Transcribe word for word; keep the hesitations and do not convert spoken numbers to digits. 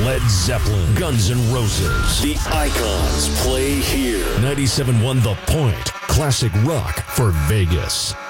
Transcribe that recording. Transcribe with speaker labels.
Speaker 1: Led Zeppelin, Guns N' Roses. The icons play here. ninety-seven point one The Point. Classic rock for Vegas.